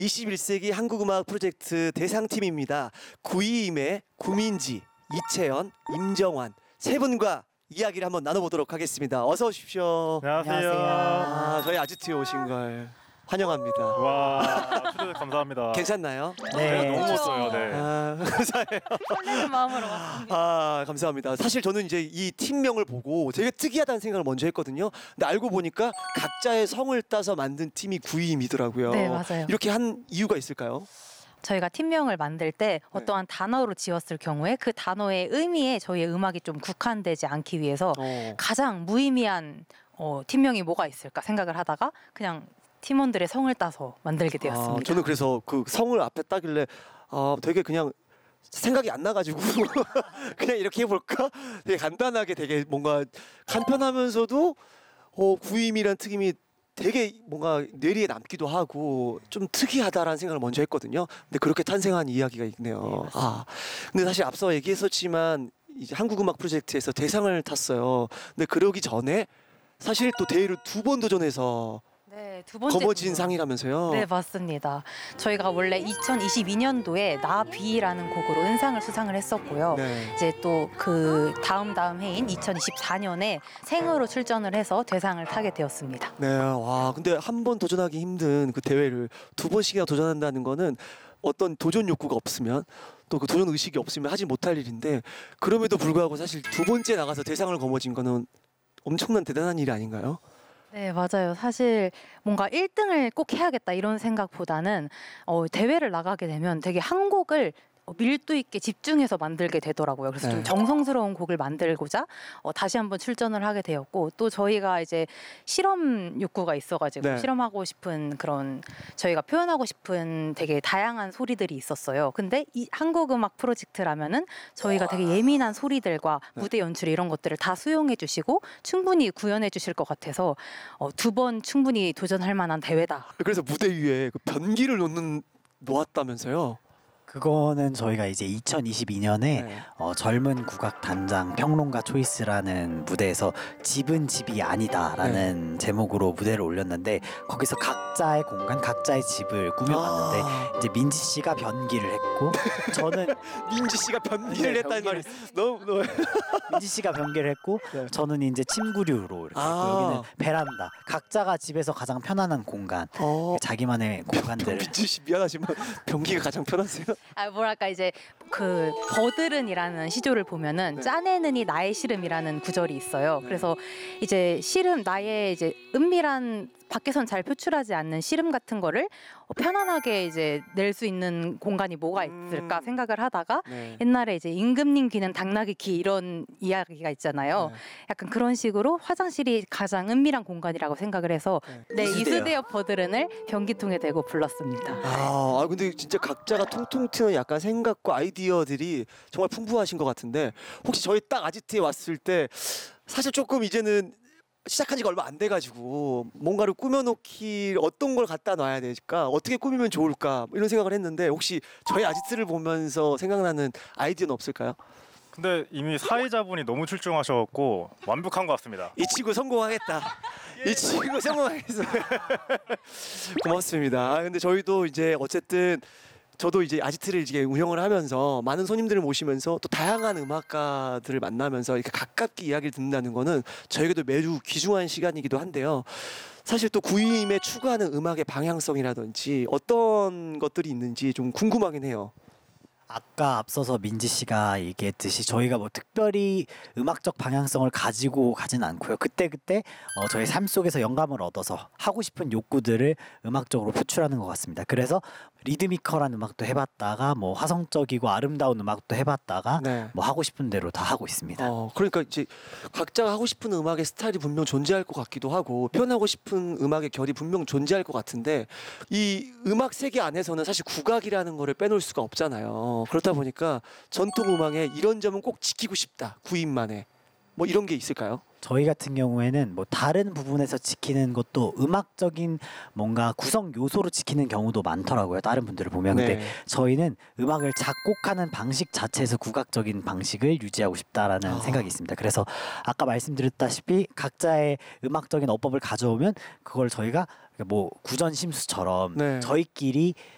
21세기 한국음악 프로젝트 대상팀입니다. 구이임의 구민지, 이채연, 임정환 세 분과 이야기를 한번 나눠보도록 하겠습니다. 어서 오십시오. 안녕하세요. 저희 아지트에 오신 걸 환영합니다. 와, 초대 감사합니다. 괜찮나요? 네, 너무 그렇죠. 멋져요. 네. 감사해요. 설레는 마음으로 왔습니다. 감사합니다. 사실 저는 이제 이 팀명을 보고 되게 특이하다는 생각을 먼저 했거든요. 근데 알고 보니까 각자의 성을 따서 만든 팀이 구이임이더라고요. 네, 맞아요. 이렇게 한 이유가 있을까요? 저희가 팀명을 만들 때 어떠한 단어로 지었을 경우에 그 단어의 의미에 저희의 음악이 좀 국한되지 않기 위해서 가장 무의미한 팀명이 뭐가 있을까 생각을 하다가 그냥 팀원들의 성을 따서 만들게 되었습니다. 저는 그래서 그 성을 앞에 따길래 되게 그냥 생각이 안 나가지고 그냥 이렇게 해볼까? 되게 간단하게 되게 뭔가 간편하면서도 구임이란 특임이 되게 뭔가 뇌리에 남기도 하고 좀 특이하다라는 생각을 먼저 했거든요. 근데 그렇게 탄생한 이야기가 있네요. 근데 사실 앞서 얘기했었지만 이제 한국음악 프로젝트에서 대상을 탔어요. 근데 그러기 전에 사실 또 대회를 2번 도전해서 네, 두 번째 거머쥔 상이라면서요. 네, 맞습니다. 저희가 원래 2022년도에 나비라는 곡으로 은상을 수상을 했었고요. 네. 이제 또 그 다음 해인 2024년에 생으로 출전을 해서 대상을 타게 되었습니다. 네, 와, 근데 한 번 도전하기 힘든 그 대회를 2번씩이나 도전한다는 거는 어떤 도전 욕구가 없으면 또 그 도전 의식이 없으면 하지 못할 일인데 그럼에도 불구하고 사실 2번째 나가서 대상을 거머쥔 거는 엄청난 대단한 일이 아닌가요? 네, 맞아요. 사실 뭔가 1등을 꼭 해야겠다 이런 생각보다는 대회를 나가게 되면 되게 한 곡을 밀도 있게 집중해서 만들게 되더라고요. 그래서 네. 좀 정성스러운 곡을 만들고자 다시 한번 출전을 하게 되었고, 또 저희가 이제 실험 욕구가 있어가지고 네. 실험하고 싶은 그런, 저희가 표현하고 싶은 되게 다양한 소리들이 있었어요. 근데 이 한국음악 프로젝트라면은 저희가 되게 예민한 소리들과 네. 무대 연출 이런 것들을 다 수용해 주시고 충분히 구현해 주실 것 같아서 2번 충분히 도전할 만한 대회다. 그래서 무대 위에 그 변기를 놓았다면서요? 그거는 저희가 이제 2022년에 네. 젊은 국악 단장 평론가 초이스라는 무대에서 집은 집이 아니다라는 제목으로 무대를 올렸는데, 거기서 각자의 공간, 각자의 집을 꾸며봤는데 이제 민지 씨가 변기를 했고 저는 민지 씨가 변기를 네, 했다는 말이 변기를 너무 민지 씨가 변기를 했고 네. 저는 이제 침구류로 이렇게 했고, 여기는 베란다, 각자가 집에서 가장 편안한 공간, 자기만의 공간들을. 민지 씨 미안하지만 변기가 가장 편하세요? 뭐랄까, 이제 그 버들은이라는 시조를 보면은 네. 짜내느니 나의 시름이라는 구절이 있어요. 그래서 이제 시름, 나의 이제 은밀한, 밖에선 잘 표출하지 않는 시름 같은 거를 편안하게 이제 낼 수 있는 공간이 뭐가 있을까 생각을 하다가 네. 옛날에 이제 임금님 귀는 당나귀 귀 이런 이야기가 있잖아요. 네. 약간 그런 식으로 화장실이 가장 은밀한 공간이라고 생각을 해서 네, 이수대엽 버들은을 변기통에 대고 불렀습니다. 근데 진짜 각자가 통통 튀는 약간 생각과 아이디어들이 정말 풍부하신 것 같은데, 혹시 저희 딱 아지트에 왔을 때 사실 조금 이제는 시작한 지가 얼마 안 돼가지고 뭔가를 꾸며놓기 어떤 걸 갖다 놔야 될까, 어떻게 꾸미면 좋을까 이런 생각을 했는데, 혹시 저희 아지트를 보면서 생각나는 아이디어는 없을까요? 근데 이미 사회자분이 너무 출중하셔갖고 완벽한 것 같습니다. 이 친구 성공하겠다. 이 친구 성공하겠어. 고맙습니다. 근데 저희도 이제 어쨌든 저도 이제 아지트를 이제 운영을 하면서 많은 손님들을 모시면서 또 다양한 음악가들을 만나면서 이렇게 가깝게 이야기를 듣는다는 거는 저에게도 매우 귀중한 시간이기도 한데요. 사실 또 구임에 추구하는 음악의 방향성이라든지 어떤 것들이 있는지 좀 궁금하긴 해요. 아까 앞서서 민지 씨가 얘기했듯이 저희가 뭐 특별히 음악적 방향성을 가지고 가진 않고요. 그때그때 저희 삶 속에서 영감을 얻어서 하고 싶은 욕구들을 음악적으로 표출하는 것 같습니다. 그래서 리드미컬한 음악도 해봤다가 뭐 화성적이고 아름다운 음악도 해봤다가 네. 뭐 하고 싶은 대로 다 하고 있습니다. 그러니까 이제 각자가 하고 싶은 음악의 스타일이 분명 존재할 것 같기도 하고 표현하고 싶은 음악의 결이 분명 존재할 것 같은데, 이 음악 세계 안에서는 사실 국악이라는 거를 빼놓을 수가 없잖아요. 그렇다 보니까 전통 음악의 이런 점은 꼭 지키고 싶다, 구인만의 뭐 이런 게 있을까요? 저희 같은 경우에는 뭐 다른 부분에서 지키는 것도 음악적인 뭔가 구성 요소로 지키는 경우도 많더라고요. 다른 분들을 보면. 근데 네. 저희는 음악을 작곡하는 방식 자체에서 국악적인 방식을 유지하고 싶다라는 생각이 있습니다. 그래서 아까 말씀드렸다시피 각자의 음악적인 어법을 가져오면 그걸 저희가 뭐 구전심수처럼 네. 저희끼리